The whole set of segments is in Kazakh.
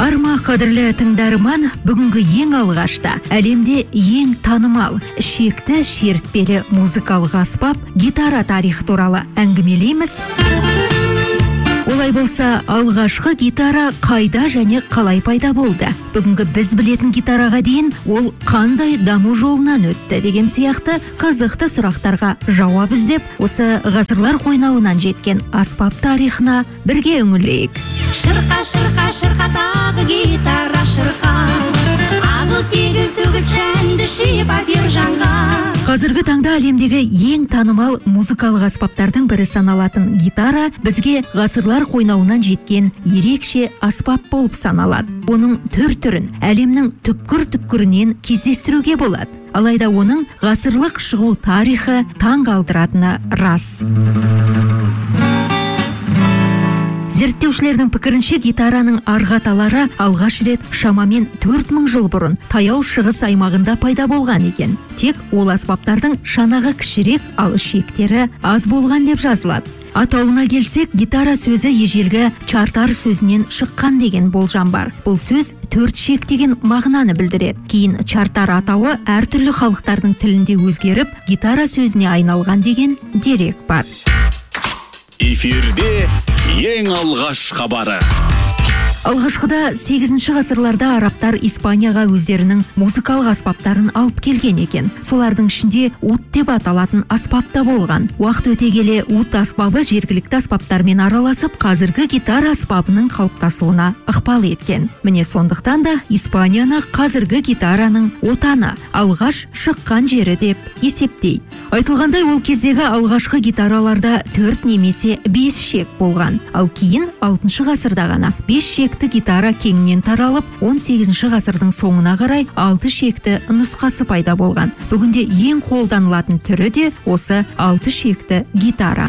Барма қадірлі тыңдарман, бүгінгі ең алғашта әлемде ең танымал, шекті шертпелі музыкалық аспап гитара тарихы туралы әңгімелейміз. Олай болса, алғашқы гитара қайда және қалай пайда болды? Бүгінгі біз білетін гитараға дейін ол қандай даму жолынан өтті деген сияқты қызықты сұрақтарға жауап іздеп, осы ғасырлар қойнауынан жеткен аспап тарихына бірге үңілейік. Шырқа, шырқа, шырқатады гитара шырқа, ағыл тегіл төгіл шәнді шипа бер жанға. Қазіргі таңда әлемдегі ең танымал музыкалық аспаптардың бірі саналатын гитара бізге ғасырлар қойнауынан жеткен ерекше аспап болып саналады. Оның түр-түрін әлемнің түпкір-түпкірінен кездестіруге болады. Алайда оның ғасырлық шығу тарихы таң қалдыратыны рас. Зерттеушілердің пікірінше гитараның арғаталары алғаш рет шамамен 4000 жыл бұрын таяу шығыс аймағында пайда болған екен. Тек ол аспаптардың шанағы кішірек, ал шектері аз болған деп жазылады. Атауына келсек, гитара сөзі ежелгі чартар сөзінен шыққан деген болжам бар. Бұл сөз 4 шек деген мағынаны білдіреді. Кейін чартар атауы әртүрлі халықтардың тілінде өзгеріп, гитара сөзіне айналған деген дерек бар. Эфирде ең алғаш хабары. Алғашқыда 8-ші ғасырларда арабтар Испанияға өздерінің музыкалық аспаптарын алып келген екен. Солардың ішінде ут деп аталатын аспап та болған. Уақыт өте келе ут аспабы жергілікті аспаптармен араласып, қазіргі гитара аспабының қалыптасуына ықпал еткен. Міне сондықтан да Испанияны қазіргі гитараның отаны, алғаш шыққан жері деп есептейді. Айтылғандай, ол кездегі алғашқы гитараларда 4 немесе 5 шек болған. Ал кейін 6-шы ғасырда ғана 5 шекті гитара кеңінен таралып, 18-ші ғасырдың соңына қарай 6 шекті нұсқасы пайда болған. Бүгінде ең қолданылатын түрі де осы 6 шекті гитара.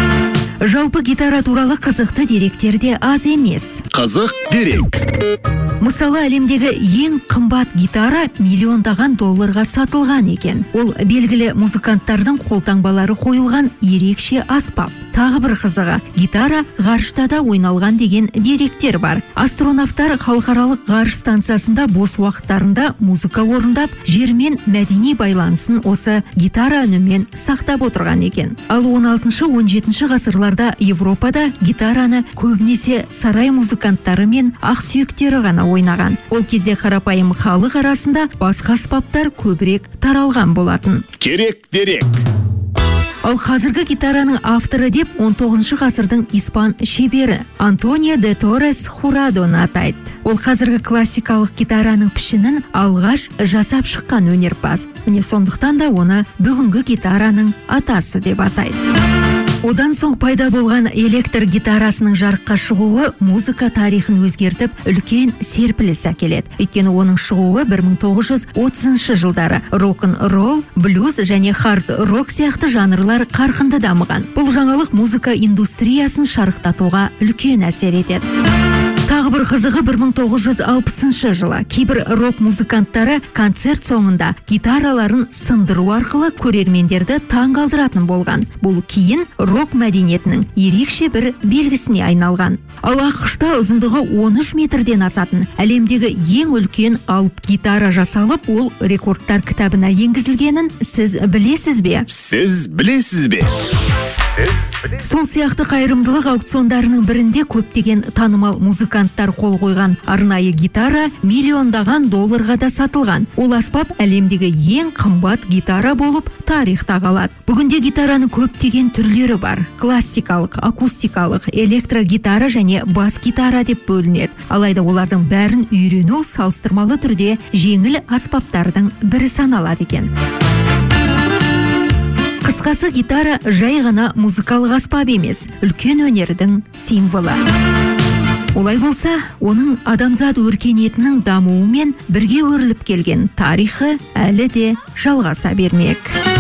Жалпы гитара туралы қызықты деректер де аз емес. Қызық дерек. Мысалы, әлемдегі ең қымбат гитара миллиондаған долларға сатылған екен. Ол белгілі музыканттардың қолтаңбалары қойылған ерекше аспап. Тағы бір қызығы, гитара ғарышта да ойналған деген деректер бар. Астронавтар халықаралық ғарыш станциясында бос уақыттарында музыка орындап, жермен мәдени байланысын осы гитара үнімен сақтап отырған екен. Ал 16-17 ғасырларда Европада гитараны көбінесе сарай музыканттары мен ақсүйектері ғана ойнаған. Ол кезде қарапайым халық арасында басқа аспаптар көбірек таралған болатын. Керек дерек. Ал қазіргі гитараның авторы деп 19 ғасырдың испан шебері Антонио де Торрес Хурадоны атайды. Ол қазіргі классикалық гитараның пішінін алғаш жасап шыққан өнерпаз. Міне сондықтан да оны бүгінгі гитараның атасы деп атайды. Одан соң пайда болған электр гитарасының жарыққа шығуы музыка тарихын өзгертіп, үлкен серпіліс әкеледі. Өйткені оның шығуы 1930 жылдары рок-н-ролл, блюз және хард-рок сияқты жанрлар қарқынды дамыған. Бұл жаңалық музыка индустриясын шарықтатуға үлкен әсер етеді. Тағы бір қызығы 1960 жылы кейбір рок музыканттары концерт соңында гитараларын сындыру арқылы көрермендерді таң қалдыратын болған. Бұл кейін рок мәдениетінің ерекше бір белгісіне айналған. Ал ақш-та ұзындығы 13 метрден асатын әлемдегі ең үлкен алып гитара жасалып, ол рекордтар кітабына енгізілгенін сіз білесіз бе? Сіз білесіз бе? Сол сияқты қайырымдылық аукциондарының бірінде көптеген танымал музыканттар қол қойған арнайы гитара миллиондаған долларға да сатылған. Ол аспап әлемдегі ең қымбат гитара болып тарихта қалады. Бүгінде гитараның көптеген түрлері бар. Классикалық, акустикалық, электрогитара және бас гитара деп бөлінеді. Алайда олардың бәрін үйрену салыстырмалы түрде жеңіл аспаптардың бірі саналады екен. Қысқасы, гитара жай ғана музыкалық аспап емес, үлкен өнердің символы. Олай болса, оның адамзат өркениетінің дамуымен бірге өріліп келген тарихы әлі де жалғаса бермек.